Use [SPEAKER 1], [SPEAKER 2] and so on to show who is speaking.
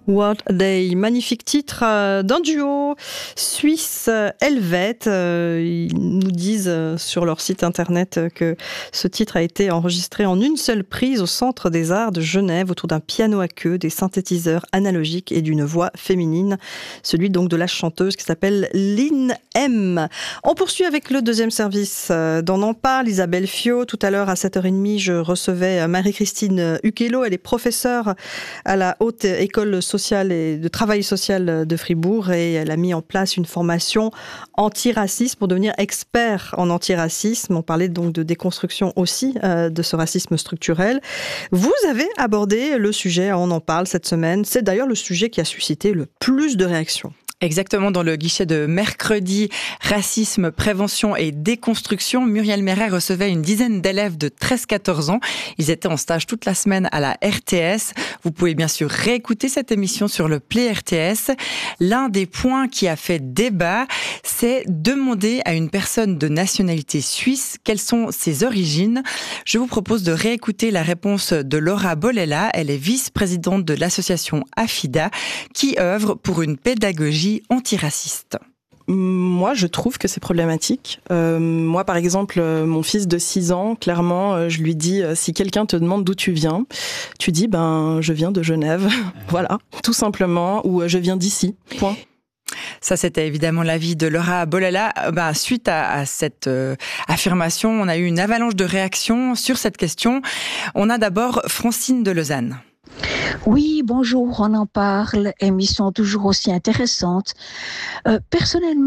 [SPEAKER 1] What a Day, magnifique titre d'un duo suisse-helvète. Ils nous disent sur leur site internet que ce titre a été enregistré en une seule prise au Centre des Arts de Genève autour d'un piano à queue, des synthétiseurs analogiques et d'une voix féminine. Celui donc de la chanteuse qui s'appelle Lynn M. On poursuit avec le deuxième service d'On en parle. Isabelle Fiot, tout à l'heure à 7h30, je recevais Marie-Christine Ukello. Elle est professeure à la Haute École sociale et de travail social de Fribourg et elle a mis en place une formation antiracisme pour devenir expert en antiracisme. On parlait donc de déconstruction aussi de ce racisme structurel. Vous avez abordé le sujet, on en parle cette semaine. C'est d'ailleurs le sujet qui a suscité le plus de réactions.
[SPEAKER 2] Exactement, dans le guichet de mercredi, racisme, prévention et déconstruction, Muriel Méret recevait une dizaine d'élèves de 13-14 ans. Ils étaient en stage toute la semaine à la RTS. Vous pouvez bien sûr réécouter cette émission sur le Play RTS. L'un des points qui a fait débat, c'est demander à une personne de nationalité suisse quelles sont ses origines. Je vous propose de réécouter la réponse de Laura Bolella. Elle est vice-présidente de l'association AFIDA qui œuvre pour une pédagogie antiraciste.
[SPEAKER 3] Moi, je trouve que c'est problématique. Moi, par exemple, mon fils de 6 ans, clairement, je lui dis, si quelqu'un te demande d'où tu viens, tu dis, je viens de Genève. Voilà, tout simplement, ou je viens d'ici, point.
[SPEAKER 2] Ça, c'était évidemment l'avis de Laura Bolella. Suite à cette affirmation, on a eu une avalanche de réactions sur cette question. On a d'abord Francine de Lausanne.
[SPEAKER 4] Oui, bonjour, on en parle, émission toujours aussi intéressante. Personnellement,